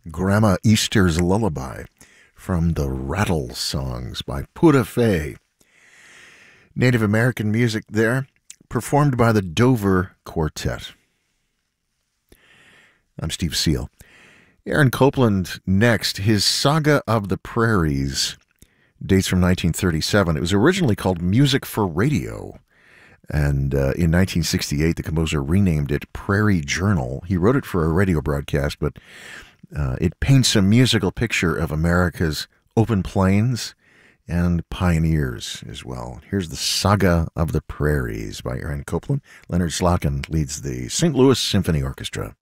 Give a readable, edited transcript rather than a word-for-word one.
Grandma Easter's Lullaby from the Rattle Songs by Pura Fé. Native American music there, performed by the Dover Quartet. I'm Steve Seal. Aaron Copland next. His Saga of the Prairies dates from 1937. It was originally called Music for Radio. And in 1968, the composer renamed it Prairie Journal. He wrote it for a radio broadcast, but it paints a musical picture of America's open plains and pioneers as well. Here's the Saga of the Prairies by Aaron Copland. Leonard Slotkin leads the St. Louis Symphony Orchestra.